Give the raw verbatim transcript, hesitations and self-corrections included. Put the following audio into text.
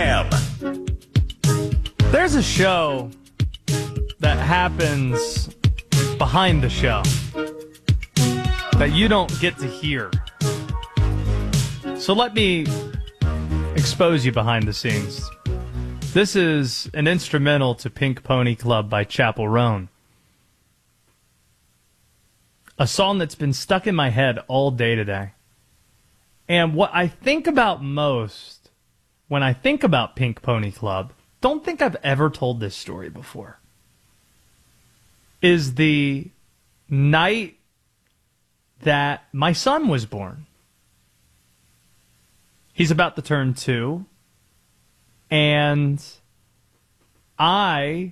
Jam. There's a show that happens behind the show that you don't get to hear. So let me expose you behind the scenes. This is an instrumental to Pink Pony Club by Chappell Roan. A song that's been stuck in my head all day today. And what I think about most when I think about Pink Pony Club, don't think I've ever told this story before, is the night that my son was born. He's about to turn two, and I